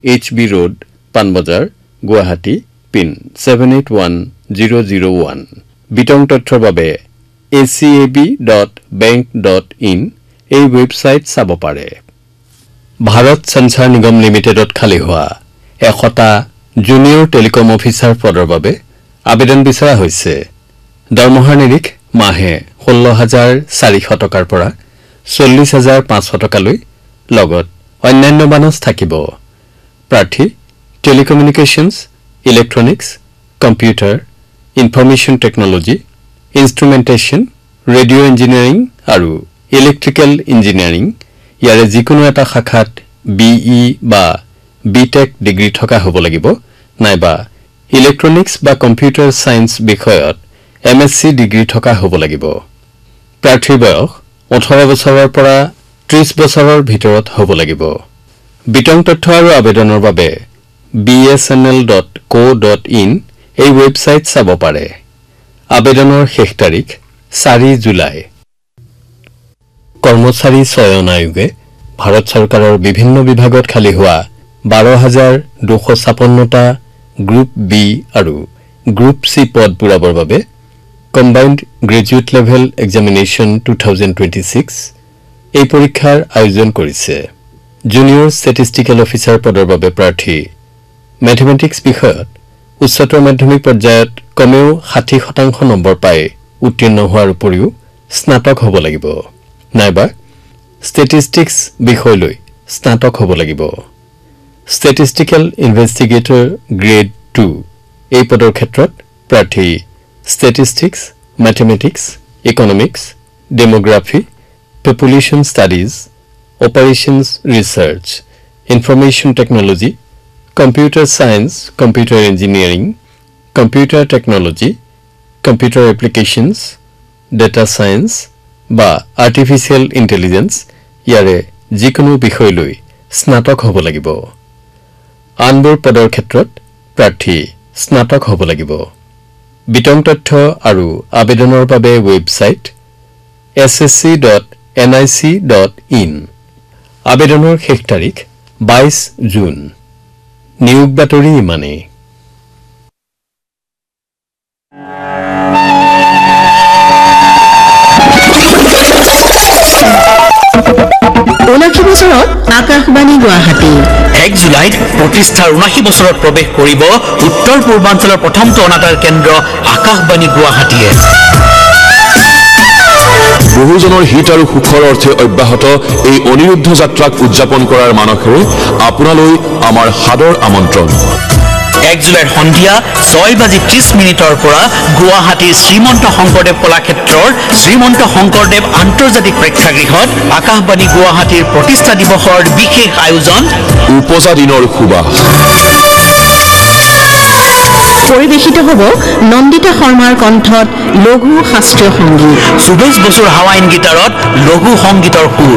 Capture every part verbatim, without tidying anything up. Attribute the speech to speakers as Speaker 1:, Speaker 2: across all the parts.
Speaker 1: H B Road, Panbajar, Guwahati, pin seven eight one zero zero one. Bitong তথ্যৰ বাবে a c a b dot bank dot in এই website চাব পাৰে। ভাৰত সঞ্চাৰ নিগম লিমিটেডত খালি হোৱা এশটা জুনিয়ৰ টেলিকম অফিচাৰ পদৰ বাবে আবেদন বিচৰা হৈছে। দৰমহাৰ নিৰিখ মাহে ষোল্ল হাজাৰ চাৰিশ টকাৰ পৰা চল্লিশ হাজাৰ পাঁচশ টকালৈ লগত অন্যান্য বানচ থাকিব। প্ৰাৰ্থী টেলিকমিউনিকেশ্যনছ, electronics, computer, information technology, ইনষ্ট্ৰুমেণ্টেশ্যন, radio' engineering আৰু ইলেক্ট্ৰিকেল ইঞ্জিনিয়াৰিং ইয়াৰে যিকোনো এটা শাখাত বি ই বা বি টেক ডিগ্ৰী থকা হ'ব লাগিব, নাইবা ইলেক্ট্ৰনিক্স বা কম্পিউটাৰ ছায়েন্স বিষয়ত এম এছ চি ডিগ্ৰী থকা হ'ব লাগিব। প্ৰাৰ্থীৰ বয়স ওঠৰ বছৰৰ পৰা ত্ৰিশ বছৰৰ ভিতৰত হ'ব লাগিব। বিতং তথ্য আৰু আবেদনৰ বাবে B S N L dot co dot in এই ৱেবছাইট চাব পাৰে। আবেদনৰ শেষ তাৰিখ চাৰি জুলাই। কৰ্মচাৰী চয়ন আয়োগে ভাৰত চৰকাৰৰ বিভিন্ন বিভাগত খালী হোৱা বাৰ হাজাৰ দুশ ছাপন্নটা গ্ৰুপ বি আৰু গ্ৰুপ চি পদ পূৰাবৰ বাবে combined graduate level examination two thousand twenty six এই পৰীক্ষাৰ আয়োজন কৰিছে। জুনিয়ৰ ষ্টেটিষ্টিকেল অফিচাৰ পদৰ বাবে প্ৰাৰ্থী মেথমেটিক্স বিষয়ত উচ্চতৰ মাধ্যমিক পৰ্যায়ত কমেও ষাঠি শতাংশ নম্বৰ পাই উত্তীৰ্ণ হোৱাৰ উপৰিও স্নাতক হ'ব লাগিব, নাইবা ষ্টেটিষ্টিক্স বিষয়লৈ স্নাতক হ'ব লাগিব। ষ্টেটিষ্টিকেল ইনভেষ্টিগেটৰ গ্ৰেড টু এই পদৰ ক্ষেত্ৰত প্ৰাৰ্থী statistics, mathematics, economics, ডেমোগ্ৰাফি, population studies, operations research, information technology, computer science, computer engineering, computer technology, computer applications, data science বা আৰ্টিফিচিয়েল ইণ্টেলিজেন্স ইয়াৰে যিকোনো বিষয়লৈ স্নাতক হ'ব লাগিব। আনবোৰ পদৰ ক্ষেত্ৰত প্ৰাৰ্থী স্নাতক হ'ব লাগিব। বিতং তথ্য আৰু আবেদনৰ বাবে website S S C dot N I C dot in. আবেদনৰ শেষ তাৰিখ বাইশ জুন। নিয়োগ বাতৰি ইমানেই।
Speaker 2: ঊনাশী বছৰত আকাশবাণী গুৱাহাটী।
Speaker 3: এক জুলাইত প্ৰতিষ্ঠাৰ ঊনাশী বছৰত প্ৰৱেশ কৰিব উত্তৰ পূৰ্বাঞ্চলৰ প্ৰথমটো অনাতাঁৰ কেন্দ্ৰ আকাশবাণী গুৱাহাটীয়ে।
Speaker 4: বহুজনৰ হিত আৰু সুখৰ অৰ্থে অব্যাহত এই অনিৰুদ্ধ যাত্ৰাক উদযাপন কৰাৰ মানসেৰে আপোনালৈ আমাৰ সাদৰ আমন্ত্ৰণ।
Speaker 3: এক জুলাইৰ সন্ধিয়া ছয় বাজি ত্ৰিশ মিনিটৰ পৰা গুৱাহাটীৰ শ্ৰীমন্ত শংকৰদেৱ কলাক্ষেত্ৰৰ শ্ৰীমন্ত শংকৰদেৱ আন্তৰ্জাতিক প্ৰেক্ষাগৃহত আকাশবাণী গুৱাহাটীৰ প্ৰতিষ্ঠা দিৱসৰ বিশেষ আয়োজন
Speaker 4: উপজা দিনৰ সুবাস।
Speaker 2: পৰিৱেশিত হ'ব নন্দিতা শৰ্মাৰ কণ্ঠত লঘু শাস্ত্ৰীয় সংগীত।
Speaker 3: সুবেশ বসুৰ হাৱাইন গীটাৰত লঘু সংগীতৰ সুৰ।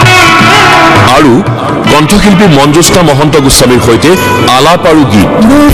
Speaker 4: আৰু কণ্ঠশিল্পী মঞ্জুষ্টা মহন্ত গোস্বামীৰ সৈতে আলাপ আৰু গীত।